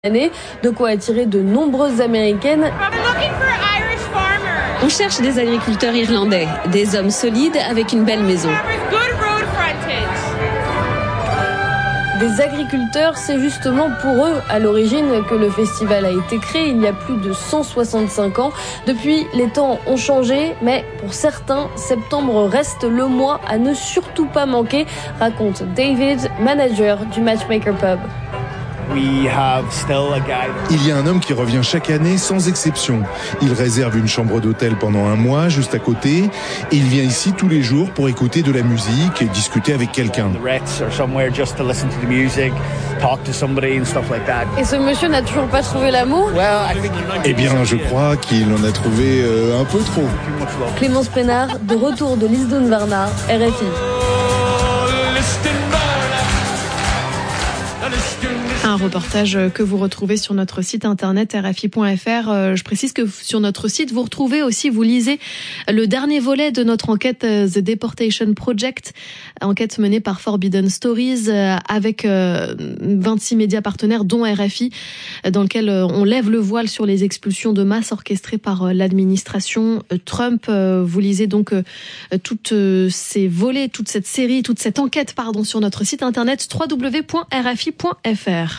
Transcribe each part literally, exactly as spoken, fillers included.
année, de quoi attirer de nombreuses Américaines. On cherche des agriculteurs irlandais, des hommes solides avec une belle maison. Des agriculteurs, c'est justement pour eux à l'origine que le festival a été créé il y a plus de cent soixante-cinq ans. Depuis, les temps ont changé, mais pour certains, septembre reste le mois à ne surtout pas manquer, raconte David, manager du Matchmaker Pub. We have still a guy. Il y a un homme qui revient chaque année sans exception. Il réserve une chambre d'hôtel pendant un mois juste à côté et il vient ici tous les jours pour écouter de la musique et discuter avec quelqu'un. Et ce monsieur n'a toujours pas trouvé l'amour ? Eh bien, je crois qu'il en a trouvé euh, un peu trop. Clémence Pénard, de retour de Lisdoonvarna, R F I. Un reportage que vous retrouvez sur notre site internet r f i point f r. Je précise que sur notre site, vous retrouvez aussi, vous lisez le dernier volet de notre enquête The Deportation Project, enquête menée par Forbidden Stories avec vingt-six médias partenaires dont R F I, dans lequel on lève le voile sur les expulsions de masse orchestrées par l'administration Trump. Vous lisez donc toutes ces volets, toute cette série, toute cette enquête, pardon, sur notre site internet w w w point r f i point f r.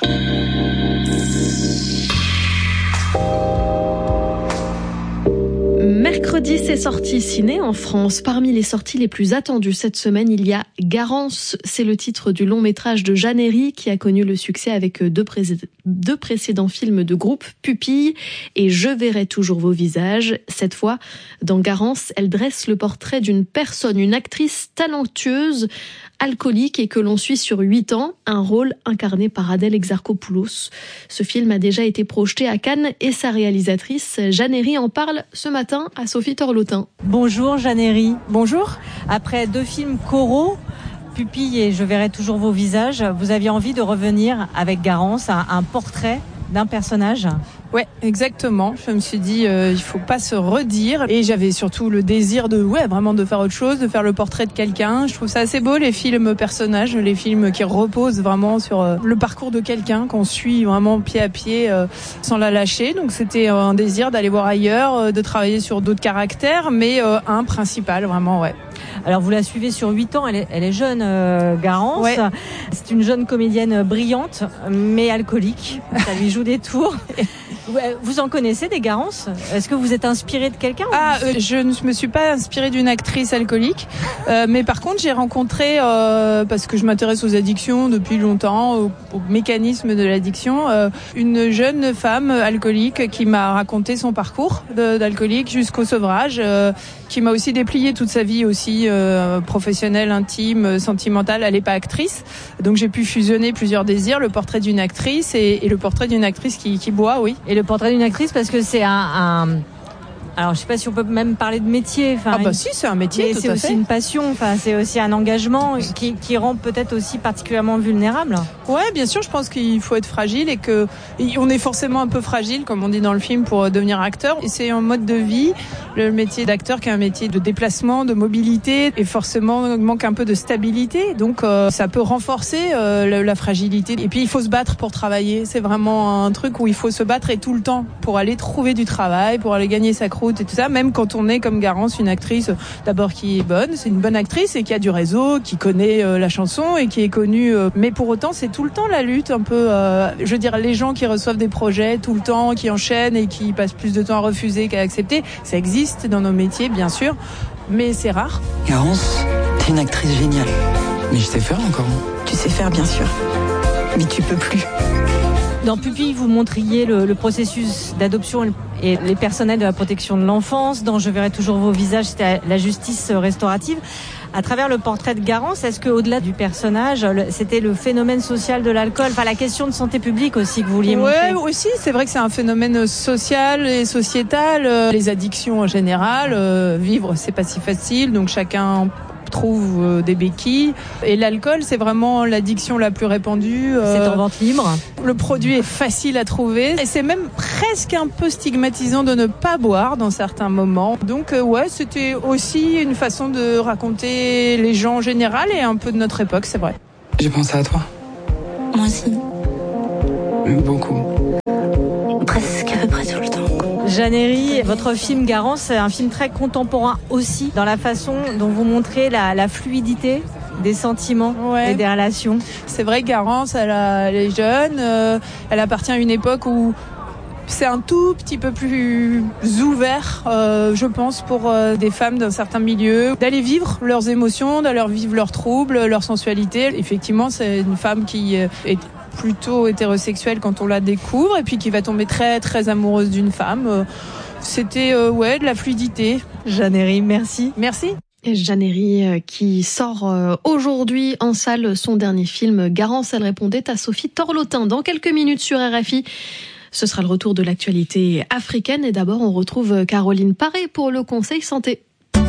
Mercredi, c'est sorti ciné en France. Parmi les sorties les plus attendues cette semaine, il y a Garance. C'est le titre du long métrage de Jeanne Herry qui a connu le succès avec deux, pré- deux précédents films de groupe, Pupille et Je verrai toujours vos visages. Cette fois, dans Garance, elle dresse le portrait d'une personne, une actrice talentueuse, alcoolique et que l'on suit sur huit ans, un rôle incarné par Adèle Exarchopoulos. Ce film a déjà été projeté à Cannes et sa réalisatrice Jeanne Herry en parle ce matin à Sophie Torlotin. Bonjour Jeanne Herry. Bonjour. Après deux films choraux, Pupille et Je verrai toujours vos visages, vous aviez envie de revenir avec Garance, un, un portrait d'un personnage ? Ouais, exactement. Je me suis dit, euh, il faut pas se redire. Et j'avais surtout le désir de, ouais, vraiment de faire autre chose, de faire le portrait de quelqu'un. Je trouve ça assez beau, les films personnages, les films qui reposent vraiment sur euh, le parcours de quelqu'un, qu'on suit vraiment pied à pied, euh, sans la lâcher. Donc c'était euh, un désir d'aller voir ailleurs, euh, de travailler sur d'autres caractères, mais euh, un principal, vraiment, ouais. Alors vous la suivez sur huit ans, elle est, elle est jeune, euh, Garance. Ouais. C'est une jeune comédienne brillante, mais alcoolique. Ça lui joue des tours. Vous en connaissez des Garance ? Est-ce que vous êtes inspirée de quelqu'un ? Ah, euh, je ne me suis pas inspirée d'une actrice alcoolique, euh, mais par contre j'ai rencontré, euh, parce que je m'intéresse aux addictions depuis longtemps, au, au mécanisme de l'addiction, euh, une jeune femme alcoolique qui m'a raconté son parcours de, d'alcoolique jusqu'au sevrage, euh, qui m'a aussi déplié toute sa vie aussi euh, professionnelle, intime, sentimentale. Elle n'est pas actrice, donc j'ai pu fusionner plusieurs désirs, le portrait d'une actrice et, et le portrait d'une actrice qui, qui boit, oui. Et le portrait d'une actrice, parce que c'est un, un... Alors, je sais pas si on peut même parler de métier. Enfin, ah bah si, c'est un métier, tout c'est à aussi fait. une passion. Enfin, c'est aussi un engagement qui, qui rend peut-être aussi particulièrement vulnérable. Ouais, bien sûr. Je pense qu'il faut être fragile et que et on est forcément un peu fragile, comme on dit dans le film, pour devenir acteur. Et c'est un mode de vie, le métier d'acteur, qui est un métier de déplacement, de mobilité, et forcément manque un peu de stabilité. Donc, euh, ça peut renforcer euh, la, la fragilité. Et puis, il faut se battre pour travailler. C'est vraiment un truc où il faut se battre et tout le temps pour aller trouver du travail, pour aller gagner sa croûte et tout ça, même quand on est comme Garance, une actrice d'abord qui est bonne, c'est une bonne actrice et qui a du réseau, qui connaît euh, la chanson et qui est connue, euh, mais pour autant c'est tout le temps la lutte un peu, euh, je veux dire, les gens qui reçoivent des projets tout le temps, qui enchaînent et qui passent plus de temps à refuser qu'à accepter, ça existe dans nos métiers bien sûr, mais c'est rare. Garance, t'es une actrice géniale, mais je sais faire encore. Tu sais faire bien sûr, mais tu peux plus. Dans Pupille, vous montriez le, le processus d'adoption et les personnels de la protection de l'enfance. Dans Je verrai toujours vos visages, c'était la justice restaurative. À travers le portrait de Garance, est-ce qu'au-delà du personnage, c'était le phénomène social de l'alcool, enfin la question de santé publique aussi que vous vouliez montrer ? Ouais, aussi, c'est vrai que c'est un phénomène social et sociétal. Les addictions en général, euh, vivre c'est pas si facile, donc chacun trouve des béquilles. Et l'alcool, c'est vraiment l'addiction la plus répandue. C'est en vente libre. Le produit est facile à trouver. Et c'est même presque un peu stigmatisant de ne pas boire dans certains moments. Donc, euh, ouais, c'était aussi une façon de raconter les gens en général et un peu de notre époque, c'est vrai. J'ai pensé à toi. Moi aussi. Beaucoup. Jeanne Herry, votre film Garance, c'est un film très contemporain aussi, dans la façon dont vous montrez la, la fluidité des sentiments ouais. et des relations. C'est vrai que Garance, elle, a, elle est jeune, euh, elle appartient à une époque où c'est un tout petit peu plus ouvert, euh, je pense, pour euh, des femmes d'un certain milieu, d'aller vivre leurs émotions, d'aller vivre leurs troubles, leur sensualité. Effectivement, c'est une femme qui est plutôt hétérosexuelle quand on la découvre et puis qui va tomber très très amoureuse d'une femme. C'était euh, ouais de la fluidité. Jeanne Herry, merci. Merci. Jeanne Herry qui sort aujourd'hui en salle son dernier film Garance. Elle répondait à Sophie Torlotin dans quelques minutes sur R F I. Ce sera le retour de l'actualité africaine et d'abord on retrouve Caroline Paré pour le Conseil Santé.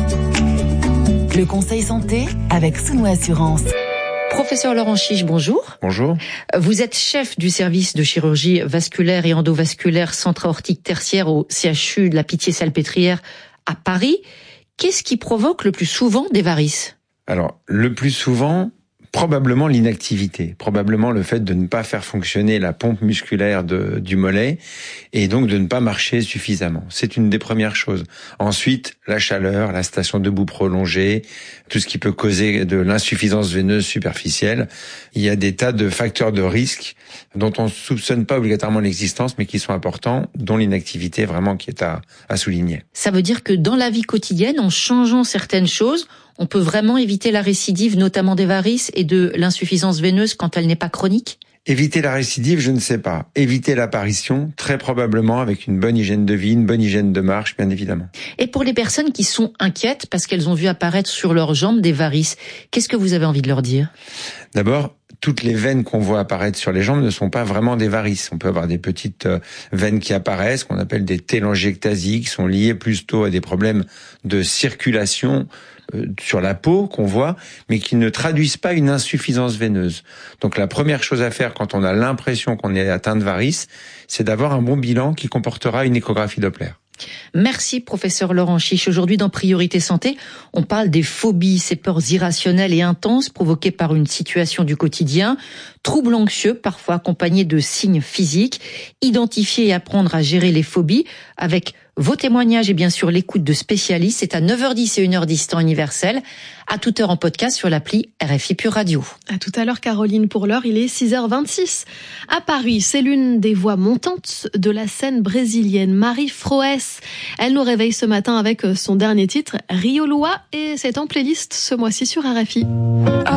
Le Conseil Santé avec Souno Assurance. Professeur Laurent Chiche, bonjour. Bonjour. Vous êtes chef du service de chirurgie vasculaire et endovasculaire centre aortique tertiaire au C H U de la Pitié-Salpêtrière à Paris. Qu'est-ce qui provoque le plus souvent des varices ? Alors, le plus souvent, probablement l'inactivité, probablement le fait de ne pas faire fonctionner la pompe musculaire de, du mollet et donc de ne pas marcher suffisamment. C'est une des premières choses. Ensuite, la chaleur, la station debout prolongée, tout ce qui peut causer de l'insuffisance veineuse superficielle. Il y a des tas de facteurs de risque dont on ne soupçonne pas obligatoirement l'existence, mais qui sont importants, dont l'inactivité vraiment qui est à, à souligner. Ça veut dire que dans la vie quotidienne, en changeant certaines choses, on peut vraiment éviter la récidive, notamment des varices et de l'insuffisance veineuse quand elle n'est pas chronique ? Éviter la récidive, je ne sais pas. Éviter l'apparition, très probablement avec une bonne hygiène de vie, une bonne hygiène de marche, bien évidemment. Et pour les personnes qui sont inquiètes parce qu'elles ont vu apparaître sur leurs jambes des varices, qu'est-ce que vous avez envie de leur dire ? D'abord, toutes les veines qu'on voit apparaître sur les jambes ne sont pas vraiment des varices. On peut avoir des petites veines qui apparaissent, qu'on appelle des télangiectasies, qui sont liées plutôt à des problèmes de circulation sur la peau qu'on voit, mais qui ne traduisent pas une insuffisance veineuse. Donc la première chose à faire quand on a l'impression qu'on est atteint de varices, c'est d'avoir un bon bilan qui comportera une échographie Doppler. Merci professeur Laurent Chiche. Aujourd'hui dans Priorité Santé, on parle des phobies, ces peurs irrationnelles et intenses provoquées par une situation du quotidien, troubles anxieux parfois accompagnés de signes physiques, identifier et apprendre à gérer les phobies avec vos témoignages et bien sûr l'écoute de spécialistes. C'est à neuf heures dix et une heure dix temps universel, à toute heure en podcast sur l'appli R F I Pure Radio. À tout à l'heure Caroline, pour l'heure il est six heures vingt-six. À Paris, c'est l'une des voix montantes de la scène brésilienne, Marie Froès. Elle nous réveille ce matin avec son dernier titre, Rio Lua, et c'est en playlist ce mois-ci sur R F I.